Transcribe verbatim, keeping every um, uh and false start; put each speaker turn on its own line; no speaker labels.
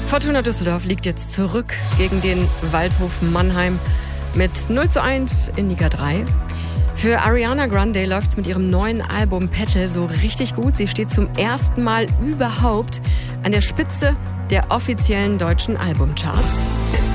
Fortuna Düsseldorf liegt jetzt zurück gegen den Waldhof Mannheim mit null zu eins in Liga drei. Für Ariana Grande läuft es mit ihrem neuen Album Petal so richtig gut. Sie steht zum ersten Mal überhaupt an der Spitze der offiziellen deutschen Albumcharts.